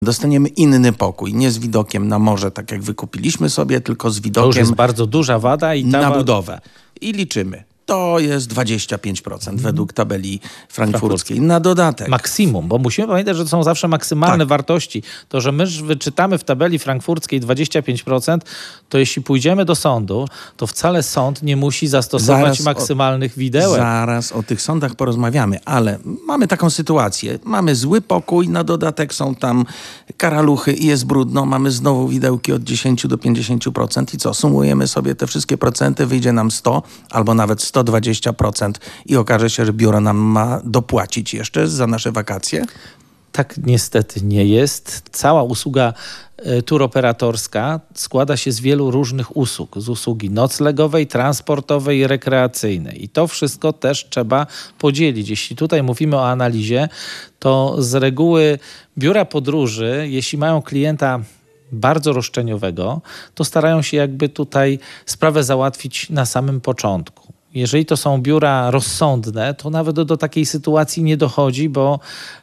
Dostaniemy inny pokój, nie z widokiem na morze, tak jak wykupiliśmy sobie, tylko z To już widokiem jest bardzo duża wada i na ta budowę. I liczymy. To jest 25% według tabeli frankfurckiej. Na dodatek. maksimum, bo musimy pamiętać, że to są zawsze maksymalne Tak. wartości. To, że my wyczytamy w tabeli frankfurckiej 25%, to jeśli pójdziemy do sądu, to wcale sąd nie musi zastosować maksymalnych widełek. Zaraz o tych sądach porozmawiamy, ale mamy taką sytuację. Mamy zły pokój, na dodatek są tam karaluchy i jest brudno. Mamy znowu widełki od 10 do 50% i co? Sumujemy sobie te wszystkie procenty, wyjdzie nam 100 albo nawet 120% i okaże się, że biuro nam ma dopłacić jeszcze za nasze wakacje? Tak niestety nie jest. Cała usługa turoperatorska składa się z wielu różnych usług. Z usługi noclegowej, transportowej i rekreacyjnej. I to wszystko też trzeba podzielić. Jeśli tutaj mówimy o analizie, to z reguły biura podróży, jeśli mają klienta bardzo roszczeniowego, to starają się jakby tutaj sprawę załatwić na samym początku. Jeżeli to są biura rozsądne, to nawet do takiej sytuacji nie dochodzi, bo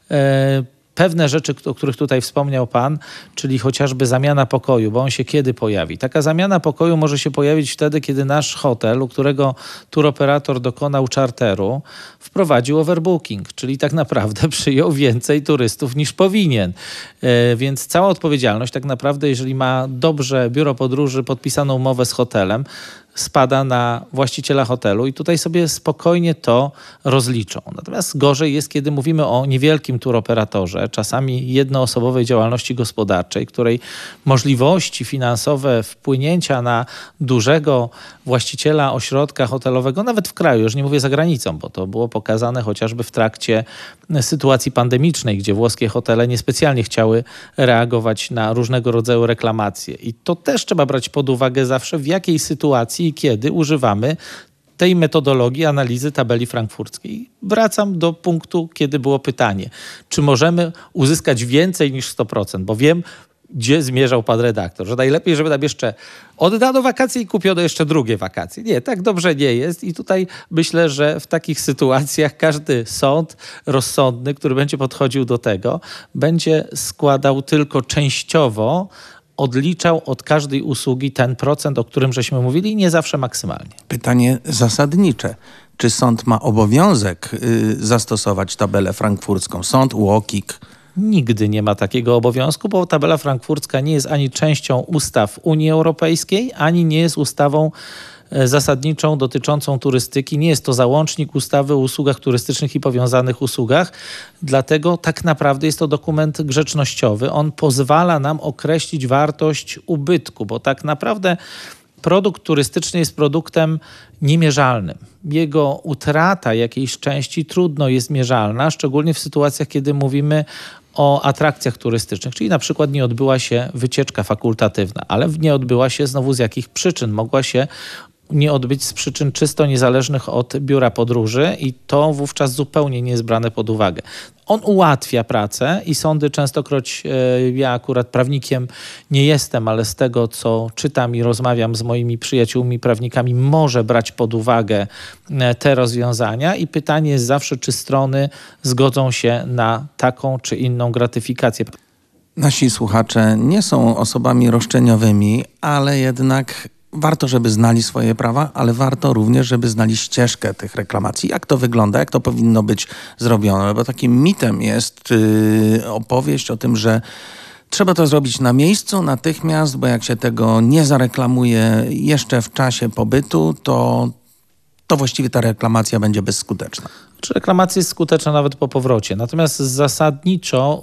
pewne rzeczy, o których tutaj wspomniał pan, czyli chociażby zamiana pokoju, bo on się kiedy pojawi? Taka zamiana pokoju może się pojawić wtedy, kiedy nasz hotel, u którego turoperator dokonał charteru, wprowadził overbooking, czyli tak naprawdę przyjął więcej turystów niż powinien. Więc cała odpowiedzialność tak naprawdę, jeżeli ma dobrze biuro podróży podpisaną umowę z hotelem, spada na właściciela hotelu i tutaj sobie spokojnie to rozliczą. Natomiast gorzej jest, kiedy mówimy o niewielkim turoperatorze, czasami jednoosobowej działalności gospodarczej, której możliwości finansowe wpłynięcia na dużego właściciela ośrodka hotelowego, nawet w kraju, już nie mówię za granicą, bo to było pokazane chociażby w trakcie sytuacji pandemicznej, gdzie włoskie hotele niespecjalnie chciały reagować na różnego rodzaju reklamacje. I to też trzeba brać pod uwagę zawsze, w jakiej sytuacji i kiedy używamy tej metodologii analizy tabeli frankfurckiej. Wracam do punktu, kiedy było pytanie, czy możemy uzyskać więcej niż 100%, bo wiem, gdzie zmierzał pan redaktor, że najlepiej, żeby nam jeszcze oddano wakacje i kupiono jeszcze drugie wakacje. Nie, tak dobrze nie jest i tutaj myślę, że w takich sytuacjach każdy sąd rozsądny, który będzie podchodził do tego, będzie składał tylko częściowo, odliczał od każdej usługi ten procent, o którym żeśmy mówili, nie zawsze maksymalnie. Pytanie zasadnicze. Czy sąd ma obowiązek zastosować tabelę frankfurcką? Sąd, UOKiK? Nigdy nie ma takiego obowiązku, bo tabela frankfurcka nie jest ani częścią ustaw Unii Europejskiej, ani nie jest ustawą zasadniczą dotyczącą turystyki. Nie jest to załącznik ustawy o usługach turystycznych i powiązanych usługach. Dlatego tak naprawdę jest to dokument grzecznościowy. On pozwala nam określić wartość ubytku, bo tak naprawdę produkt turystyczny jest produktem niemierzalnym. Jego utrata jakiejś części trudno jest mierzalna, szczególnie w sytuacjach, kiedy mówimy o atrakcjach turystycznych, czyli na przykład nie odbyła się wycieczka fakultatywna, ale nie odbyła się znowu z jakich przyczyn. Mogła się nie odbyć z przyczyn czysto niezależnych od biura podróży i to wówczas zupełnie nie jest brane pod uwagę. On ułatwia pracę i sądy częstokroć, ja akurat prawnikiem nie jestem, ale z tego, co czytam i rozmawiam z moimi przyjaciółmi prawnikami, może brać pod uwagę te rozwiązania i pytanie jest zawsze, czy strony zgodzą się na taką czy inną gratyfikację. Nasi słuchacze nie są osobami roszczeniowymi, ale jednak warto, żeby znali swoje prawa, ale warto również, żeby znali ścieżkę tych reklamacji. Jak to wygląda, jak to powinno być zrobione. Bo takim mitem jest opowieść o tym, że trzeba to zrobić na miejscu, natychmiast, bo jak się tego nie zareklamuje jeszcze w czasie pobytu, to właściwie ta reklamacja będzie bezskuteczna. Czy reklamacja jest skuteczna nawet po powrocie. Natomiast zasadniczo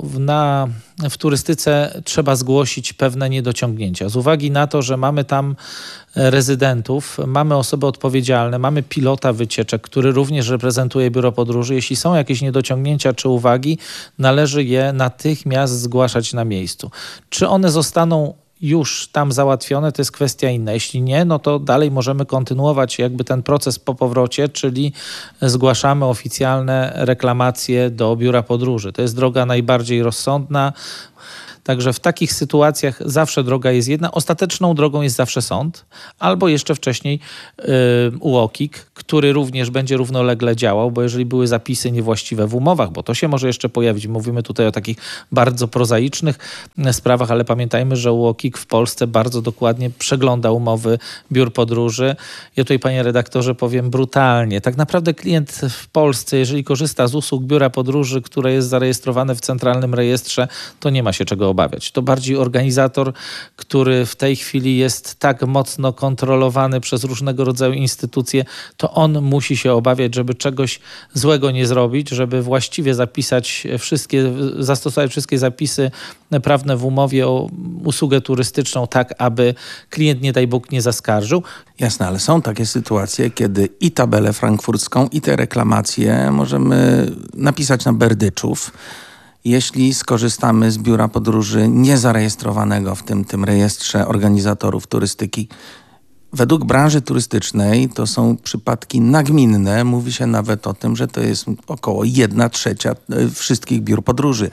w turystyce trzeba zgłosić pewne niedociągnięcia. Z uwagi na to, że mamy tam rezydentów, mamy osoby odpowiedzialne, mamy pilota wycieczek, który również reprezentuje biuro podróży. Jeśli są jakieś niedociągnięcia czy uwagi, należy je natychmiast zgłaszać na miejscu. Czy one zostaną już tam załatwione, to jest kwestia inna. Jeśli nie, no to dalej możemy kontynuować jakby ten proces po powrocie, czyli zgłaszamy oficjalne reklamacje do biura podróży. To jest droga najbardziej rozsądna. Także w takich sytuacjach zawsze droga jest jedna. Ostateczną drogą jest zawsze sąd, albo jeszcze wcześniej UOKiK, który również będzie równolegle działał, bo jeżeli były zapisy niewłaściwe w umowach, bo to się może jeszcze pojawić. Mówimy tutaj o takich bardzo prozaicznych sprawach, ale pamiętajmy, że UOKiK w Polsce bardzo dokładnie przegląda umowy biur podróży. Ja tutaj, panie redaktorze, powiem brutalnie. Tak naprawdę klient w Polsce, jeżeli korzysta z usług biura podróży, które jest zarejestrowane w Centralnym Rejestrze, to nie ma się czego obawiać. To bardziej organizator, który w tej chwili jest tak mocno kontrolowany przez różnego rodzaju instytucje, to on musi się obawiać, żeby czegoś złego nie zrobić, żeby właściwie zastosować wszystkie zapisy prawne w umowie o usługę turystyczną tak, aby klient, nie daj Bóg, nie zaskarżył. Jasne, ale są takie sytuacje, kiedy i tabelę frankfurcką, i te reklamacje możemy napisać na berdyczów. Jeśli skorzystamy z biura podróży niezarejestrowanego w tym rejestrze organizatorów turystyki, według branży turystycznej to są przypadki nagminne. Mówi się nawet o tym, że to jest około 1/3 wszystkich biur podróży.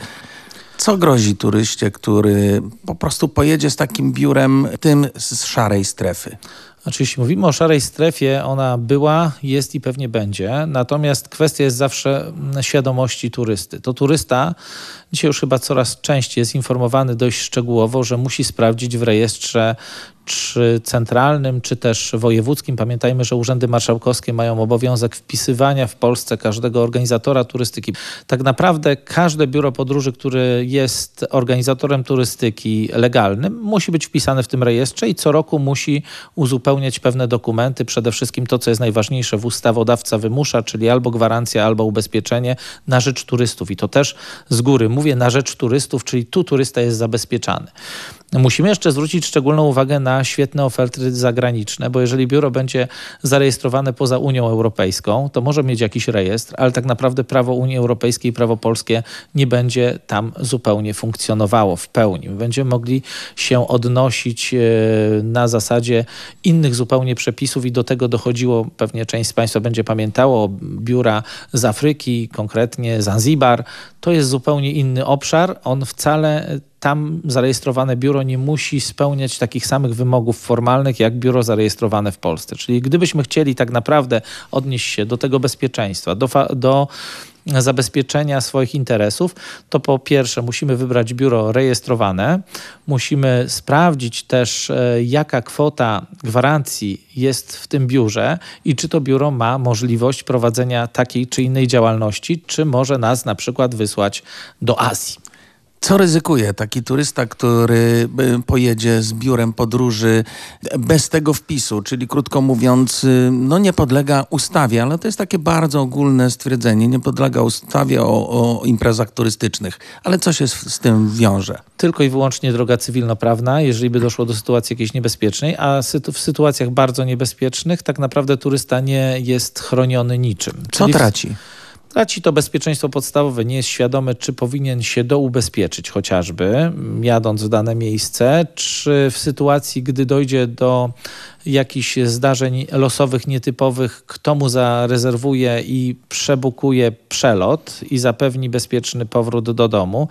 Co grozi turyście, który po prostu pojedzie z takim biurem, tym z szarej strefy? Oczywiście mówimy o szarej strefie, ona była, jest i pewnie będzie, natomiast kwestia jest zawsze świadomości turysty. To turysta dzisiaj już chyba coraz częściej jest informowany dość szczegółowo, że musi sprawdzić w rejestrze czy centralnym, czy też wojewódzkim. Pamiętajmy, że urzędy marszałkowskie mają obowiązek wpisywania w Polsce każdego organizatora turystyki. Tak naprawdę każde biuro podróży, które jest organizatorem turystyki legalnym, musi być wpisane w tym rejestrze i co roku musi uzupełniać pewne dokumenty. Przede wszystkim to, co jest najważniejsze, ustawodawca wymusza, czyli albo gwarancja, albo ubezpieczenie na rzecz turystów. I to też z góry mówię na rzecz turystów, czyli tu turysta jest zabezpieczany. Musimy jeszcze zwrócić szczególną uwagę na świetne oferty zagraniczne, bo jeżeli biuro będzie zarejestrowane poza Unią Europejską, to może mieć jakiś rejestr, ale tak naprawdę prawo Unii Europejskiej i prawo polskie nie będzie tam zupełnie funkcjonowało w pełni. Będziemy mogli się odnosić na zasadzie innych zupełnie przepisów i do tego dochodziło, pewnie część z Państwa będzie pamiętało, biura z Afryki, konkretnie Zanzibar. To jest zupełnie inny obszar. On wcale tam zarejestrowane biuro nie musi spełniać takich samych wymogów formalnych jak biuro zarejestrowane w Polsce. Czyli gdybyśmy chcieli tak naprawdę odnieść się do tego bezpieczeństwa, do zabezpieczenia swoich interesów, to po pierwsze musimy wybrać biuro rejestrowane, musimy sprawdzić też, jaka kwota gwarancji jest w tym biurze i czy to biuro ma możliwość prowadzenia takiej czy innej działalności, czy może nas na przykład wysłać do Azji. Co ryzykuje taki turysta, który pojedzie z biurem podróży bez tego wpisu, czyli krótko mówiąc, nie podlega ustawie, ale to jest takie bardzo ogólne stwierdzenie, nie podlega ustawie o imprezach turystycznych. Ale co się z tym wiąże? Tylko i wyłącznie droga cywilnoprawna, jeżeli by doszło do sytuacji jakiejś niebezpiecznej, a w sytuacjach bardzo niebezpiecznych tak naprawdę turysta nie jest chroniony niczym. Co traci? Traci to bezpieczeństwo podstawowe, nie jest świadomy, czy powinien się doubezpieczyć chociażby, jadąc w dane miejsce, czy w sytuacji, gdy dojdzie do jakichś zdarzeń losowych, nietypowych, kto mu zarezerwuje i przebukuje przelot i zapewni bezpieczny powrót do domu.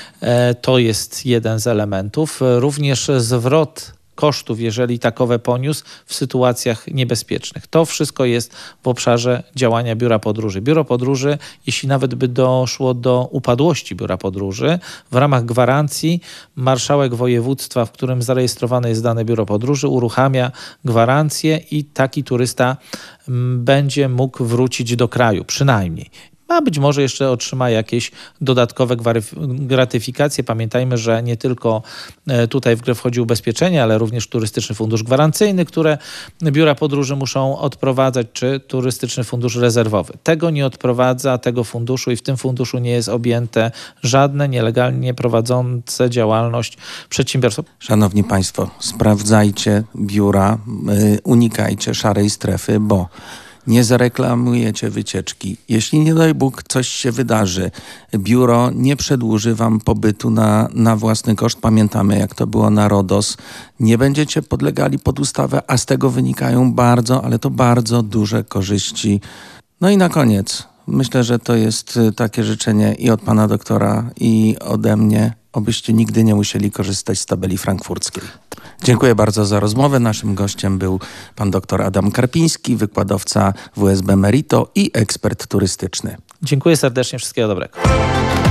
To jest jeden z elementów. Również zwrot kosztów, jeżeli takowe poniósł w sytuacjach niebezpiecznych. To wszystko jest w obszarze działania biura podróży. Biuro podróży, jeśli nawet by doszło do upadłości biura podróży, w ramach gwarancji marszałek województwa, w którym zarejestrowane jest dane biuro podróży, uruchamia gwarancję i taki turysta będzie mógł wrócić do kraju, przynajmniej. A być może jeszcze otrzyma jakieś dodatkowe gratyfikacje. Pamiętajmy, że nie tylko tutaj w grę wchodzi ubezpieczenie, ale również Turystyczny Fundusz Gwarancyjny, które biura podróży muszą odprowadzać, czy Turystyczny Fundusz Rezerwowy. Tego nie odprowadza, tego funduszu i w tym funduszu nie jest objęte żadne nielegalnie prowadzące działalność przedsiębiorstwo. Szanowni Państwo, sprawdzajcie biura, unikajcie szarej strefy, bo nie zareklamujecie wycieczki. Jeśli nie daj Bóg coś się wydarzy, biuro nie przedłuży wam pobytu na własny koszt. Pamiętamy, jak to było na RODOS. Nie będziecie podlegali pod ustawę, a z tego wynikają bardzo, ale to bardzo duże korzyści. No i na koniec, myślę, że to jest takie życzenie i od pana doktora, i ode mnie. obyście nigdy nie musieli korzystać z tabeli frankfurckiej. Dziękuję bardzo za rozmowę. Naszym gościem był pan dr Adam Karpiński, wykładowca WSB Merito i ekspert turystyczny. Dziękuję serdecznie, wszystkiego dobrego.